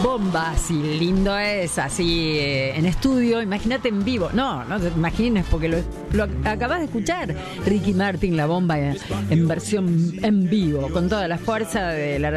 bomba, así lindo es, así en estudio. Imagínate en vivo. No te imagines porque lo acabas de escuchar. Ricky Martin, La Bomba, en versión en vivo, con toda la fuerza del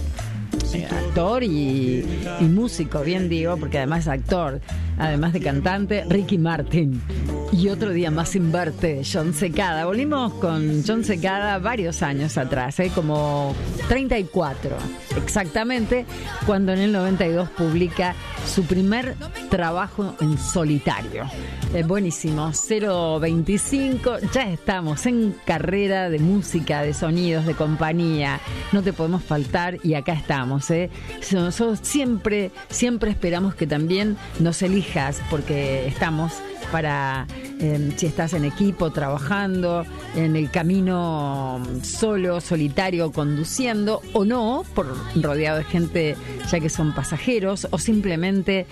actor y músico, bien digo, porque además es actor, además de cantante, Ricky Martin. Y Otro Día Más Sin Verte, Jon Secada. Volvimos con Jon Secada varios años atrás, como 34 exactamente, cuando en el 92 publica su primer trabajo en solitario. Buenísimo, 025, ya estamos en carrera de música, de sonidos, de compañía, no te podemos faltar y acá estamos. Nosotros siempre esperamos que también nos elijas, porque estamos para, si estás en equipo, trabajando, en el camino solo, solitario, conduciendo, o no, rodeado de gente ya que son pasajeros, o simplemente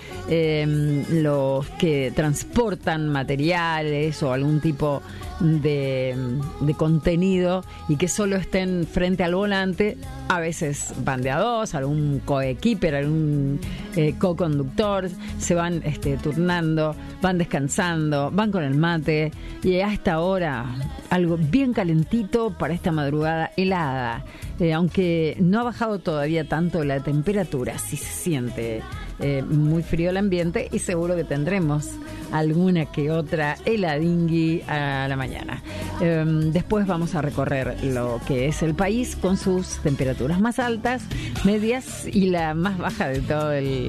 los que transportan materiales o algún tipo de contenido y que solo estén frente al volante. A veces van de a dos, algún coequiper, algún co-conductor, se van turnando, van descansando, van con el mate, y a esta hora algo bien calentito para esta madrugada helada. Aunque no ha bajado todavía tanto la temperatura, sí se siente muy frío el ambiente, y seguro que tendremos alguna que otra heladingui a la mañana. Después vamos a recorrer lo que es el país con sus temperaturas más altas, medias y la más baja de todo el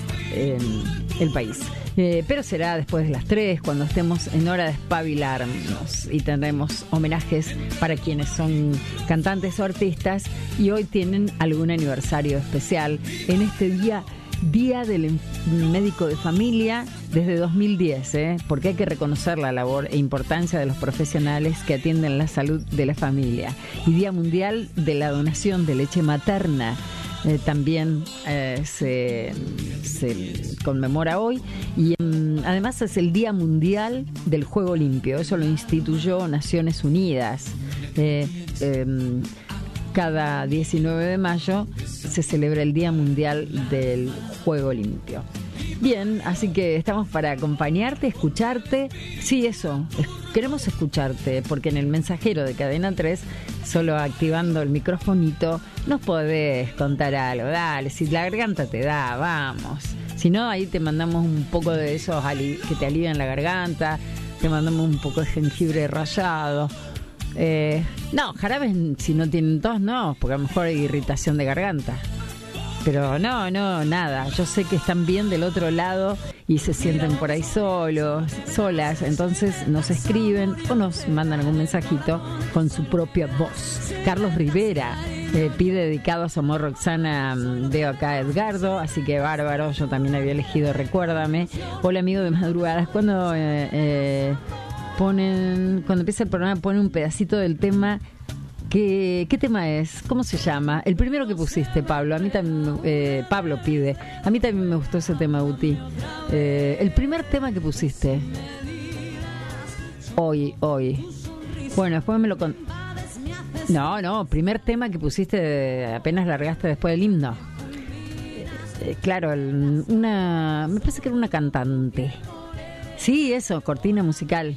país. Pero será después de las 3, cuando estemos en hora de espabilarnos, y tendremos homenajes para quienes son cantantes o artistas y hoy tienen algún aniversario especial en este Día del Médico de Familia desde 2010, porque hay que reconocer la labor e importancia de los profesionales que atienden la salud de la familia. Y Día Mundial de la Donación de Leche Materna. También se conmemora hoy, y además es el Día Mundial del Juego Limpio. Eso lo instituyó Naciones Unidas. Cada 19 de mayo se celebra el Día Mundial del Juego Limpio. Bien, así que estamos para acompañarte, escucharte. Sí, eso, queremos escucharte, porque en el mensajero de Cadena 3, solo activando el microfonito, nos podés contar algo. Dale, si la garganta te da, vamos. Si no, ahí te mandamos un poco de esos que te alivian la garganta, te mandamos un poco de jengibre rallado. No, jarabes si no tienen tos, no, porque a lo mejor hay irritación de garganta. Pero no, nada. Yo sé que están bien del otro lado y se sienten por ahí solas. Entonces nos escriben o nos mandan algún mensajito con su propia voz. Carlos Rivera pide dedicado a su amor Roxana. Veo acá a Edgardo, así que bárbaro. Yo también había elegido Recuérdame. Hola, amigo de madrugadas. Cuando empieza el programa ponen un pedacito del tema. ¿Qué tema es? ¿Cómo se llama? El primero que pusiste, Pablo. A mí también, Pablo pide. A mí también me gustó ese tema, Uti. El primer tema que pusiste. Hoy. Bueno, después me lo No, primer tema que pusiste apenas largaste después del himno. Claro, me parece que era una cantante. Sí, eso, cortina musical.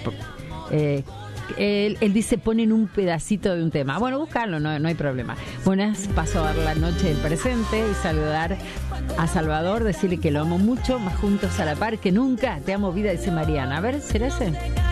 Él dice, ponen un pedacito de un tema. Bueno, búscalo, no hay problema. Buenas, paso a dar la noche del presente y saludar a Salvador, decirle que lo amo mucho, más juntos a la par que nunca. Te amo, vida, dice Mariana. A ver, ¿será ese?